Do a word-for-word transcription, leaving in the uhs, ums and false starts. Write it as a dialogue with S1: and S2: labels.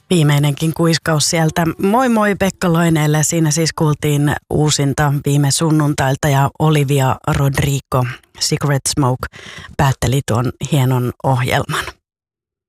S1: Viimeinenkin kuiskaus sieltä. Moi moi Pekka Loineelle. Siinä siis kuultiin uusinta viime sunnuntailta ja Olivia Rodrigo, Cigarette Smoke, päätteli tuon hienon ohjelman.